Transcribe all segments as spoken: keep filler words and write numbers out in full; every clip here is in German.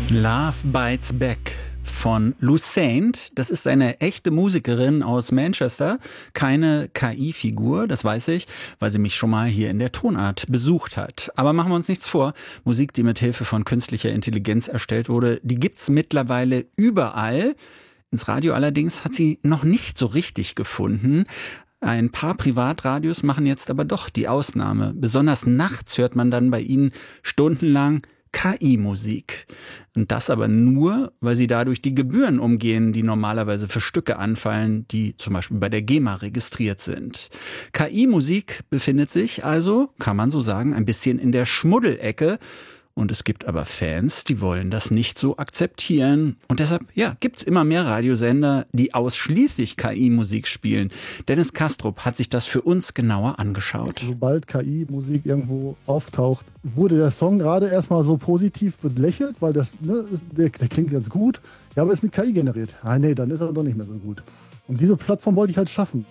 Love Bites Back von Lou Saint. Das ist eine echte Musikerin aus Manchester, keine K I-Figur, das weiß ich, weil sie mich schon mal hier in der Tonart besucht hat. Aber machen wir uns nichts vor, Musik, die mit Hilfe von künstlicher Intelligenz erstellt wurde, die gibt's mittlerweile überall. Ins Radio allerdings hat sie noch nicht so richtig gefunden. Ein paar Privatradios machen jetzt aber doch die Ausnahme. Besonders nachts hört man dann bei ihnen stundenlang K I-Musik. Und das aber nur, weil sie dadurch die Gebühren umgehen, die normalerweise für Stücke anfallen, die zum Beispiel bei der GEMA registriert sind. K I-Musik befindet sich also, kann man so sagen, ein bisschen in der Schmuddelecke. Und es gibt aber Fans, die wollen das nicht so akzeptieren. Und deshalb, ja, gibt's immer mehr Radiosender, die ausschließlich K I-Musik spielen. Dennis Kastrup hat sich das für uns genauer angeschaut. Sobald K I-Musik irgendwo auftaucht, wurde der Song gerade erstmal so positiv belächelt, weil das, ne, der, der klingt ganz gut. Ja, aber ist mit K I generiert. Ah, nee, dann ist er doch nicht mehr so gut. Und diese Plattform wollte ich halt schaffen.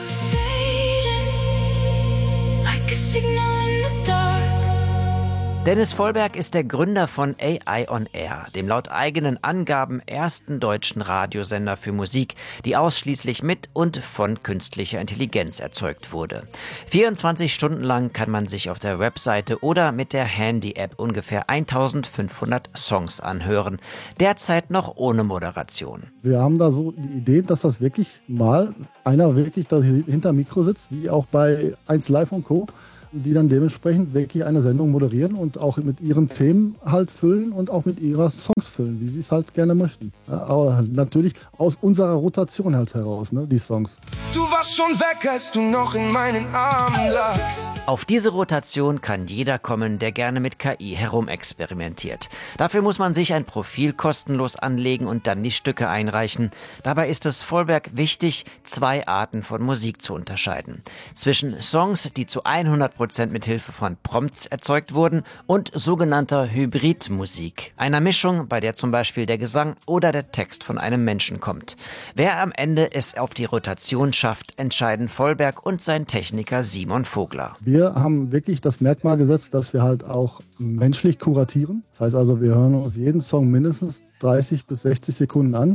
Dennis Vollberg ist der Gründer von A I on Air, dem laut eigenen Angaben ersten deutschen Radiosender für Musik, die ausschließlich mit und von künstlicher Intelligenz erzeugt wurde. vierundzwanzig Stunden lang kann man sich auf der Webseite oder mit der Handy-App ungefähr eintausendfünfhundert Songs anhören, derzeit noch ohne Moderation. Wir haben da so die Idee, dass das wirklich mal einer wirklich da hinter Mikro sitzt, wie auch bei eins Live und Co., die dann dementsprechend wirklich eine Sendung moderieren und auch mit ihren Themen halt füllen und auch mit ihrer Songs füllen, wie sie es halt gerne möchten. Ja, aber natürlich aus unserer Rotation halt heraus, ne, die Songs. Du warst schon weg, als du noch in meinen Armen lagst. Auf diese Rotation kann jeder kommen, der gerne mit K I herumexperimentiert. Dafür muss man sich ein Profil kostenlos anlegen und dann die Stücke einreichen. Dabei ist es Vollberg wichtig, zwei Arten von Musik zu unterscheiden. Zwischen Songs, die zu hundert Prozent mit Hilfe von Prompts erzeugt wurden, und sogenannter Hybridmusik, einer Mischung, bei der zum Beispiel der Gesang oder der Text von einem Menschen kommt. Wer am Ende es auf die Rotation schafft, entscheiden Vollberg und sein Techniker Simon Vogler. Wir haben wirklich das Merkmal gesetzt, dass wir halt auch menschlich kuratieren. Das heißt also, wir hören uns jeden Song mindestens dreißig bis sechzig Sekunden an,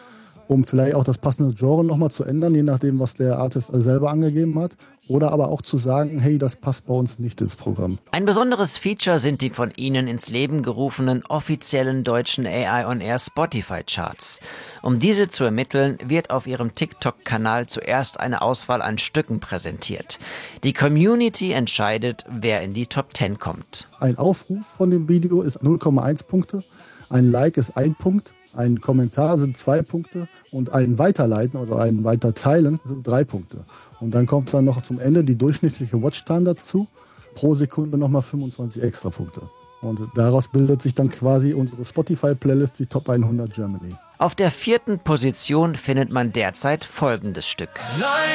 um vielleicht auch das passende Genre nochmal zu ändern, je nachdem, was der Artist selber angegeben hat. Oder aber auch zu sagen, hey, das passt bei uns nicht ins Programm. Ein besonderes Feature sind die von Ihnen ins Leben gerufenen offiziellen deutschen A I on Air Spotify-Charts. Um diese zu ermitteln, wird auf Ihrem TikTok-Kanal zuerst eine Auswahl an Stücken präsentiert. Die Community entscheidet, wer in die Top zehn kommt. Ein Aufruf von dem Video ist null Komma eins Punkte, ein Like ist ein Punkt. Ein Kommentar sind zwei Punkte und ein Weiterleiten, also ein Weiterteilen, sind drei Punkte. Und dann kommt dann noch zum Ende die durchschnittliche Watchtime dazu. Pro Sekunde nochmal fünfundzwanzig extra Punkte. Und daraus bildet sich dann quasi unsere Spotify-Playlist, die Top hundert Germany. Auf der vierten Position findet man derzeit folgendes Stück.